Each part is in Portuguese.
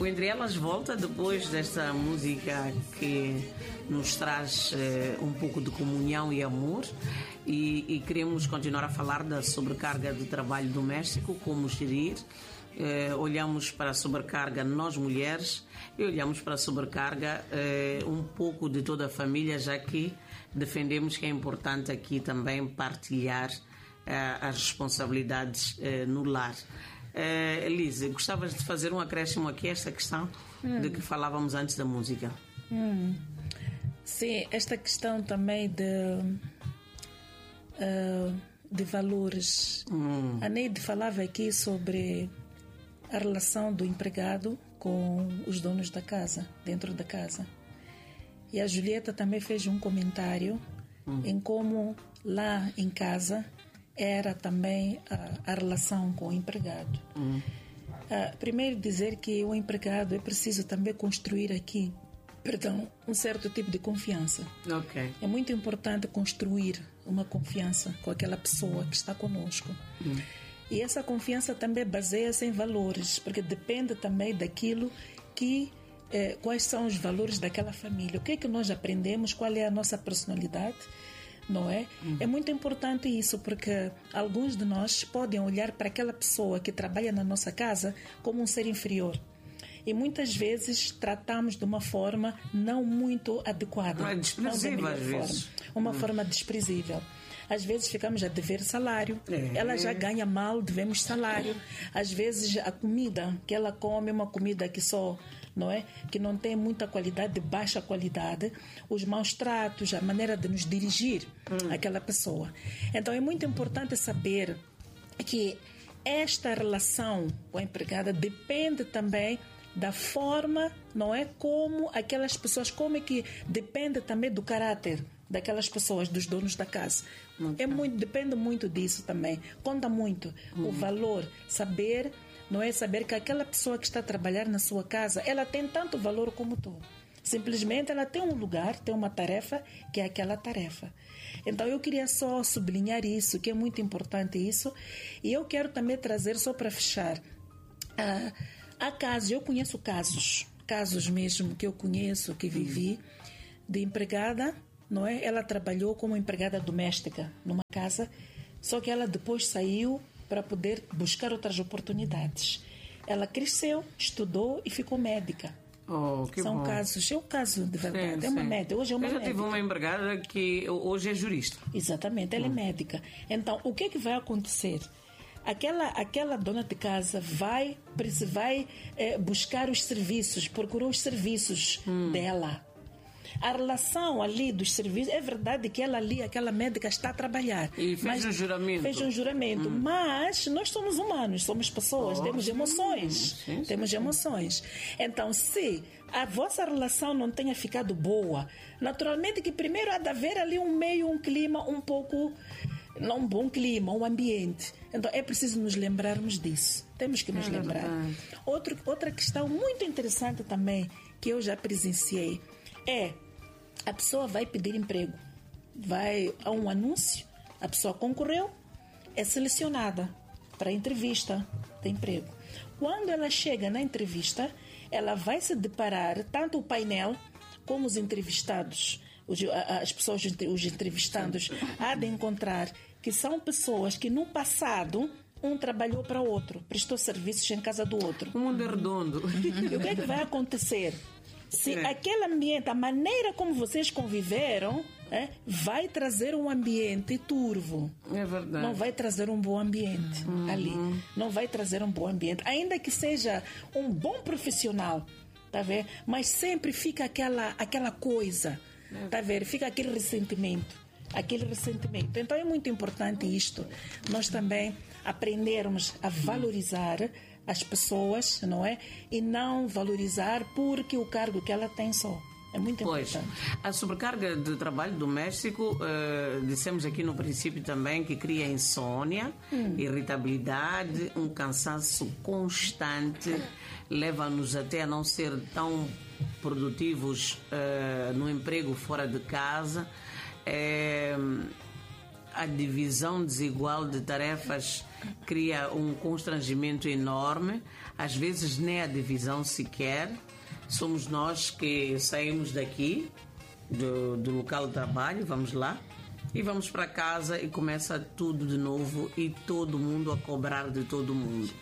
O Entre Elas volta depois desta música que nos traz um pouco de comunhão e amor, e queremos continuar a falar da sobrecarga de trabalho doméstico, como gerir. Olhamos para a sobrecarga nós mulheres e olhamos para a sobrecarga um pouco de toda a família, já que defendemos que é importante aqui também partilhar as responsabilidades no lar. Elise, gostavas de fazer um acréscimo aqui a esta questão de que falávamos antes da música? Sim, esta questão também de valores. A Neide falava aqui sobre a relação do empregado com os donos da casa, dentro da casa. E a Julieta também fez um comentário em como lá em casa era também a relação com o empregado. Primeiro dizer que o empregado é preciso também construir aqui, um certo tipo de confiança. Okay. É muito importante construir uma confiança com aquela pessoa que está conosco. E essa confiança também baseia-se em valores, porque depende também daquilo que quais são os valores daquela família, o que é que nós aprendemos, qual é a nossa personalidade, não é? É muito importante isso, porque alguns de nós podem olhar para aquela pessoa que trabalha na nossa casa como um ser inferior. E muitas vezes tratamos de uma forma não muito adequada. É desprezível, às vezes. Uma forma desprezível. Às vezes ficamos a dever salário. Ela já ganha mal, devemos salário. Às vezes a comida que ela come é uma comida que só, não é? Que não tem muita qualidade, de baixa qualidade. Os maus tratos, a maneira de nos dirigir àquela pessoa. Então é muito importante saber que esta relação com a empregada depende também da forma, não é? Como aquelas pessoas, como é que depende também do caráter daquelas pessoas, dos donos da casa. Depende muito disso também. Conta muito o valor, saber, não é? Saber que aquela pessoa que está a trabalhar na sua casa, ela tem tanto valor como tu. Simplesmente ela tem um lugar, tem uma tarefa, que é aquela tarefa. Então eu queria só sublinhar isso, que é muito importante isso. E eu quero também trazer, só para fechar, há casos, eu conheço casos mesmo que eu conheço, que vivi, de empregada, não é? Ela trabalhou como empregada doméstica numa casa, só que ela depois saiu para poder buscar outras oportunidades. Ela cresceu, estudou e ficou médica. São bom. Casos, é um caso de verdade, sim, é uma médica. Hoje é uma eu já médica. tive uma empregada que hoje é jurista. Exatamente, ela é médica. Então, o que é que vai acontecer? Aquela dona de casa vai buscar os serviços, procurou os serviços dela. A relação ali dos serviços, é verdade que ela ali, aquela médica, está a trabalhar. E fez um juramento. Mas nós somos humanos, somos pessoas, temos emoções. Sim. Emoções. Então, se a vossa relação não tenha ficado boa, naturalmente que primeiro há de haver ali um clima um pouco... Não um bom clima, um ambiente. Então é preciso nos lembrarmos disso. Temos que nos lembrar. Outra questão muito interessante também, que eu já presenciei, é a pessoa vai pedir emprego. Vai a um anúncio, a pessoa concorreu, é selecionada para a entrevista de emprego. Quando ela chega na entrevista, ela vai se deparar, tanto o painel como os entrevistados, as pessoas, os entrevistados, há de encontrar que são pessoas que no passado um trabalhou para o outro, prestou serviços em casa do outro. O mundo é redondo. E o que é que vai acontecer? Se aquele ambiente, a maneira como vocês conviveram, vai trazer um ambiente turvo. É verdade. Não vai trazer um bom ambiente ali. Não vai trazer um bom ambiente. Ainda que seja um bom profissional, tá vendo? Mas sempre fica aquela coisa, tá vendo? Fica aquele ressentimento. Então é muito importante isto, nós também aprendermos a valorizar as pessoas, não é? E não valorizar porque o cargo que ela tem só. É muito importante. A sobrecarga de trabalho doméstico, dissemos aqui no princípio também que cria insônia, irritabilidade, um cansaço constante, leva-nos até a não ser tão produtivos no emprego fora de casa. a divisão desigual de tarefas cria um constrangimento enorme. Às vezes nem a divisão sequer. Somos nós que saímos daqui, do local de trabalho, vamos lá, e vamos para casa e começa tudo de novo e todo mundo a cobrar de todo mundo.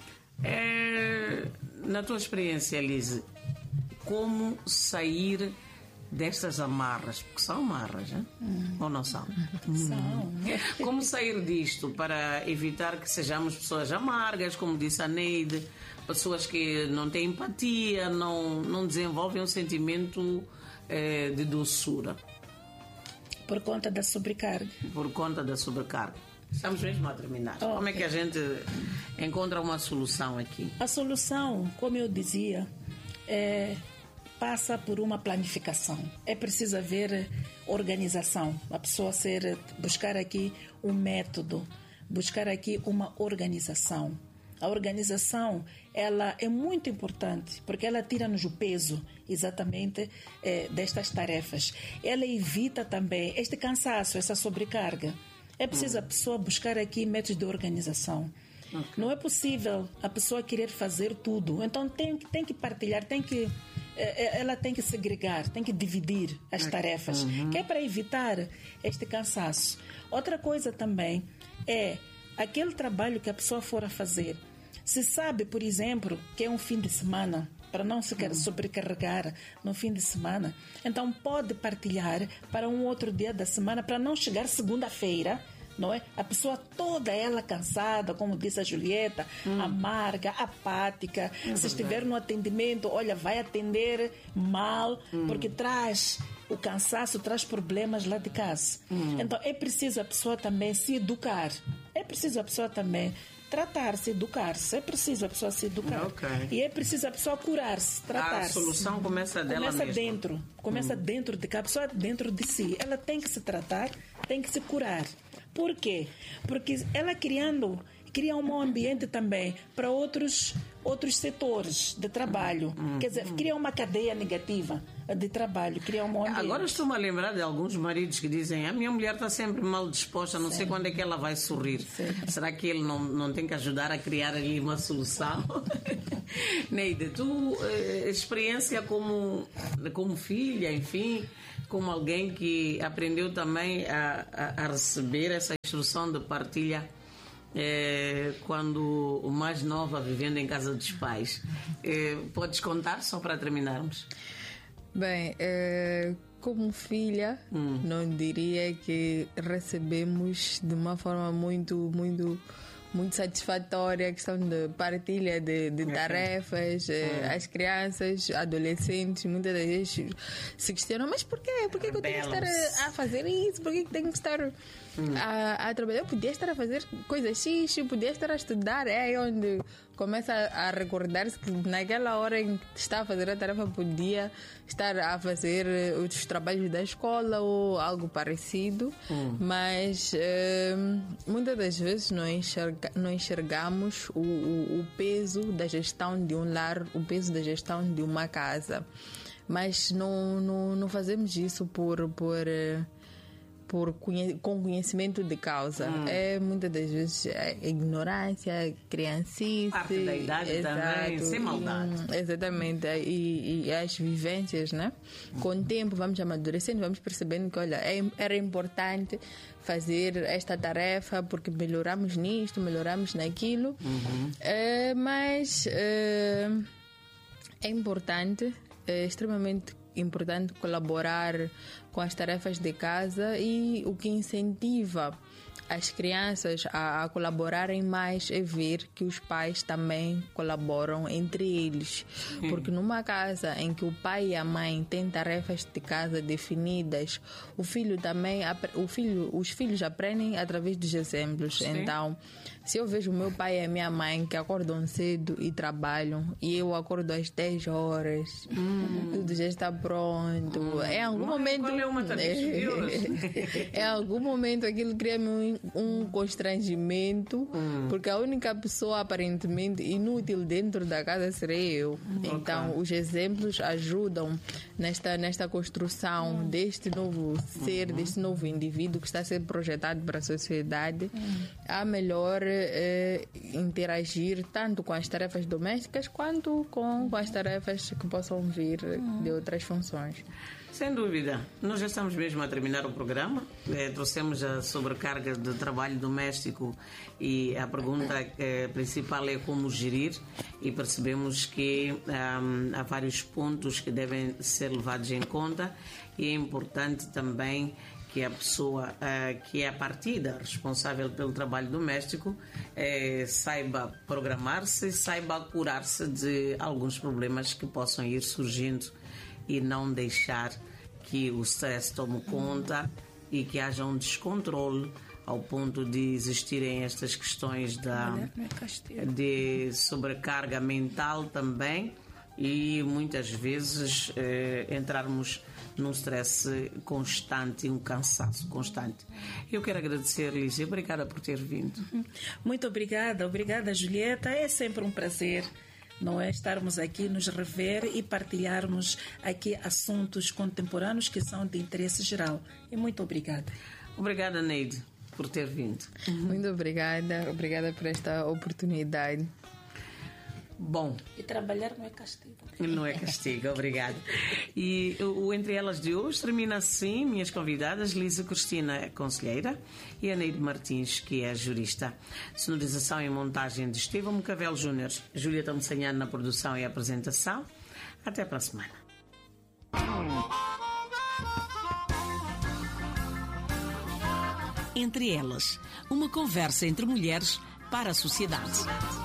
Na tua experiência, Elise, como sair destas amarras? Porque são amarras, né? Ou não são? São. Como sair disto para evitar que sejamos pessoas amargas, como disse a Neide, pessoas que não têm empatia, não desenvolvem um sentimento de doçura? Por conta da sobrecarga. Por conta da sobrecarga. Estamos mesmo a terminar. Como é que a gente encontra uma solução aqui? A solução, como eu dizia, passa por uma planificação. É preciso haver organização. A pessoa buscar aqui um método, buscar aqui uma organização. A organização, ela é muito importante, porque ela tira-nos o peso, exatamente, destas tarefas. Ela evita também este cansaço, essa sobrecarga. É preciso a pessoa buscar aqui métodos de organização. Okay. Não é possível a pessoa querer fazer tudo. Então tem que partilhar, ela tem que segregar, tem que dividir as tarefas, que é para evitar este cansaço. Outra coisa também é aquele trabalho que a pessoa for a fazer. Se sabe, por exemplo, que é um fim de semana, para não se sobrecarregar no fim de semana, então pode partilhar para um outro dia da semana, para não chegar segunda-feira, não é? A pessoa toda ela cansada, como disse a Julieta, amarga, apática. Se estiver no atendimento, olha, vai atender mal, porque o cansaço traz problemas lá de casa. Então é preciso a pessoa também se educar. É preciso a pessoa também tratar-se, educar-se. É preciso a pessoa se educar. Okay. E é preciso a pessoa curar-se, tratar-se. A solução começa dela mesma. Começa dentro de cada pessoa, dentro de si. Ela tem que se tratar, tem que se curar. Por quê? Porque ela cria um ambiente também para outros setores de trabalho. Quer dizer, cria uma cadeia negativa de trabalho, cria um ambiente. Agora estou-me a lembrar de alguns maridos que dizem: a minha mulher está sempre mal disposta, não sei quando é que ela vai sorrir. Será que ele não tem que ajudar a criar ali uma solução? Neide, tu, experiência como filha, enfim, como alguém que aprendeu também a receber essa instrução de partilha quando o mais nova, vivendo em casa dos pais. Podes contar, só para terminarmos? Bem, como filha, não diria que recebemos de uma forma muito satisfatória a questão de partilha de tarefas. As crianças, adolescentes, muitas das vezes se questionam: mas porquê? Por que eu tenho que estar a fazer isso? Por que eu tenho que estar a trabalhar? Eu podia estar a fazer coisas X, eu podia estar a estudar. É onde começa a recordar-se que naquela hora em que está a fazer a tarefa podia estar a fazer os trabalhos da escola ou algo parecido. Mas muitas das vezes não enxergamos o peso da gestão de um lar, o peso da gestão de uma casa. Mas não fazemos isso com conhecimento de causa. Muitas das vezes ignorância, criancice, parte da idade também, sem maldade. Exatamente. E as vivências, né? Com o tempo vamos amadurecendo, vamos percebendo que, olha, era importante fazer esta tarefa porque melhoramos nisto, melhoramos naquilo. Mas é importante, é extremamente importante colaborar com as tarefas de casa, e o que incentiva as crianças a colaborarem mais é ver que os pais também colaboram entre eles. Porque numa casa em que o pai e a mãe têm tarefas de casa definidas, os filhos aprendem através dos exemplos. Sim. Então, se eu vejo o meu pai e a minha mãe que acordam cedo e trabalham, e eu acordo às 10 horas, tudo já está pronto. Em algum momento, em algum momento aquilo cria-me um constrangimento, porque a única pessoa aparentemente inútil dentro da casa serei eu. Então, os exemplos ajudam nesta construção deste novo ser, deste novo indivíduo que está a ser projetado para a sociedade, a melhor interagir tanto com as tarefas domésticas quanto com as tarefas que possam vir de outras funções. Sem dúvida. Nós já estamos mesmo a terminar o programa. Trouxemos a sobrecarga de trabalho doméstico e a pergunta principal é como gerir, e percebemos que há vários pontos que devem ser levados em conta, e é importante também que a pessoa que é a partida responsável pelo trabalho doméstico saiba programar-se, saiba curar-se de alguns problemas que possam ir surgindo e não deixar que o stress tome conta e que haja um descontrole ao ponto de existirem estas questões de sobrecarga mental também, e muitas vezes entrarmos num stress constante e um cansaço constante. Eu quero agradecer, Lígia, obrigada por ter vindo. Muito obrigada, Julieta, é sempre um prazer, não é, estarmos aqui, nos rever e partilharmos aqui assuntos contemporâneos que são de interesse geral. E muito obrigada. Obrigada, Neide, por ter vindo. Muito obrigada por esta oportunidade. Bom. E trabalhar não é castigo. Não é castigo, obrigada. E o Entre Elas de hoje termina assim. Minhas convidadas, Lígia Cristina, conselheira, e a Neide Martins, que é jurista. Sonorização e montagem de Estevão Mocavel Júnior, Julieta Moçanhano na produção e apresentação. Até para a semana. Entre Elas, uma conversa entre mulheres para a sociedade.